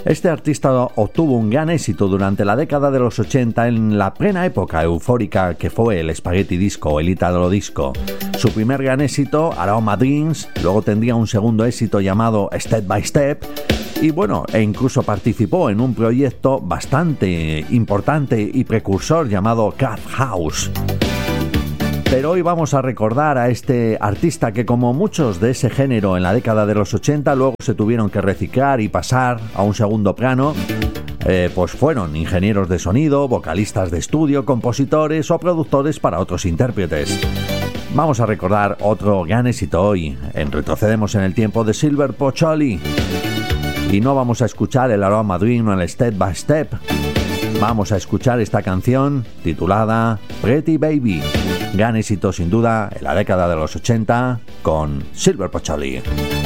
Este artista obtuvo un gran éxito durante la década de los 80 en la plena época eufórica que fue el Spaghetti Disco o el Italo Disco. Su primer gran éxito, Aroma Dreams, luego tendría un segundo éxito llamado Step by Step y bueno, e incluso participó en un proyecto bastante importante y precursor llamado Cat House. Pero hoy vamos a recordar a este artista que, como muchos de ese género en la década de los 80, luego se tuvieron que reciclar y pasar a un segundo plano, pues fueron ingenieros de sonido, vocalistas de estudio, compositores o productores para otros intérpretes. Vamos a recordar otro gran éxito hoy, Retrocedemos en el tiempo, de Silver Pocholi. Y no vamos a escuchar el Aroma Dream o el Step by Step. Vamos a escuchar esta canción titulada Pretty Baby. Gran éxito sin duda en la década de los 80 con Silver Pocholi.